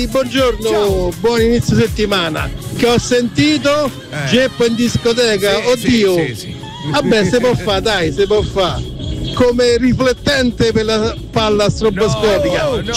Freddy, buongiorno, Ciao. buon inizio settimana. Che ho sentito Geppo in discoteca, Sì, oddio. sì. Vabbè, si può fare, dai, si può fare. Come riflettente per la palla stroboscopica. No, no.